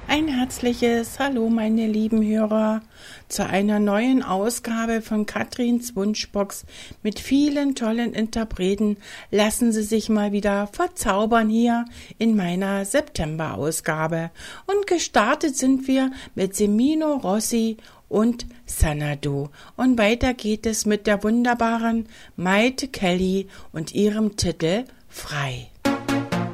Ein herzliches Hallo, meine lieben Hörer, zu einer neuen Ausgabe von Katrins Wunschbox mit vielen tollen Interpreten. Lassen Sie sich mal wieder verzaubern hier in meiner September-Ausgabe. Und gestartet sind wir mit Semino Rossi und Xanadu. Und weiter geht es mit der wunderbaren Mayte Kelly und ihrem Titel Frei.